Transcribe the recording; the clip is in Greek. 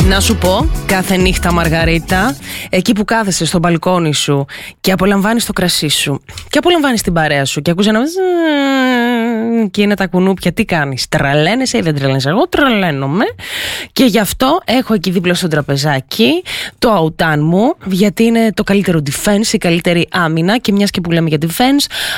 Να σου πω, κάθε νύχτα Μαργαρίτα, εκεί που κάθεσαι στο μπαλκόνι σου και απολαμβάνεις το κρασί σου και απολαμβάνεις την παρέα σου και ακούς ένα και είναι τα κουνούπια, τι κάνεις? Τρελαίνεσαι ή δεν τρελαίνεσαι? Εγώ τρελαίνομαι και γι' αυτό έχω εκεί δίπλα στο τραπεζάκι το αουτάν μου, γιατί είναι το καλύτερο defense, η καλύτερη άμυνα. Και μιας και που λέμε για defense,